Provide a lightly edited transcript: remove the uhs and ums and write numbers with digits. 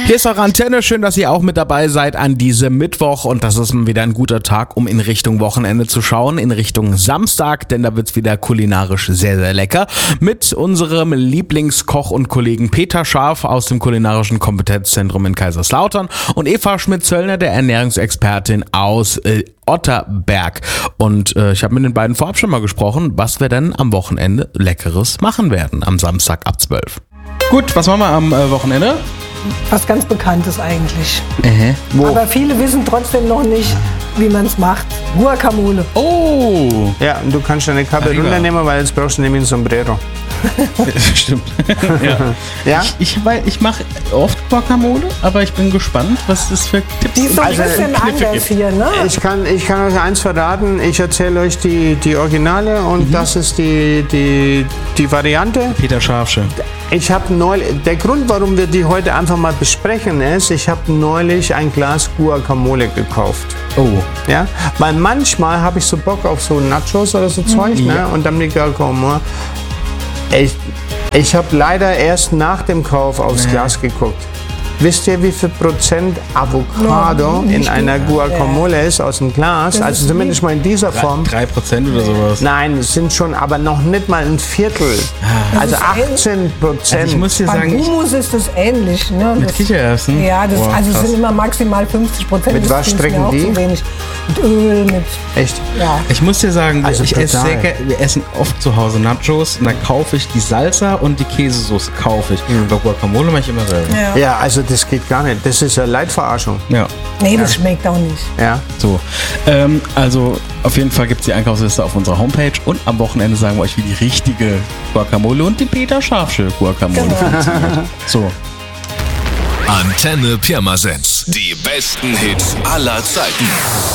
Hier ist eure Antenne. Schön, dass ihr auch mit dabei seid an diesem Mittwoch. Und das ist wieder ein guter Tag, um in Richtung Wochenende zu schauen. In Richtung Samstag, denn da wird's wieder kulinarisch sehr, sehr lecker. Mit unserem Lieblingskoch und Kollegen Peter Scharf aus dem Kulinarischen Kompetenzzentrum in Kaiserslautern und Eva Schmidt-Zöllner, der Ernährungsexpertin aus Otterberg. Und ich habe mit den beiden vorab schon mal gesprochen, was wir denn am Wochenende Leckeres machen werden, am Samstag ab 12. Gut, was machen wir am Wochenende? Was ganz Bekanntes eigentlich. Aber viele wissen trotzdem noch nicht, wie man es macht. Guacamole. Oh! Ja, und du kannst deine Kappe runternehmen, weil jetzt brauchst du nämlich ein Sombrero. Stimmt. Ja? Ich mache oft Guacamole, aber ich bin gespannt, was es für Tipps Die ist so ein bisschen anders hier, ne? Ich kann euch eins verraten, ich erzähle euch die Originale und das ist die Variante. Peter Scharfsche. Ich habe der Grund, warum wir die heute einfach mal besprechen, ist, ich habe neulich ein Glas Guacamole gekauft. Oh. Ja? Weil manchmal habe ich so Bock auf so Nachos oder so Zeug, ne? Und dann die Guacamole. Ich habe leider erst nach dem Kauf aufs Glas geguckt. Wisst ihr, wie viel Prozent Avocado in einer Guacamole ist aus dem Glas? Also zumindest mal in dieser Form. 3% oder sowas? Nein, es sind schon, aber noch nicht mal ein Viertel. Also 18%. Also ich muss dir Beim sagen, Hummus ist das ähnlich. Ne? mit Kichererbsen? Ja, also es sind immer maximal 50%. Mit was strecken auch die? zu wenig. Mit Öl, mit... Echt? Ja. Ich muss dir sagen, Also ich esse total. sehr gerne, wir essen oft zu Hause Nachos und dann kaufe ich die Salsa und die Käsesoße kaufe ich. Bei Guacamole mache ich immer selber. Ja, also das geht gar nicht. Das ist ja Leitverarschung. Ja. Nee, das schmeckt auch nicht. Ja. So, also auf jeden Fall gibt es die Einkaufsliste auf unserer Homepage und am Wochenende sagen wir euch, wie die richtige Guacamole und die Peter Scharfsche Guacamole funktioniert. So. Antenne Pirmasens. Die besten Hits aller Zeiten.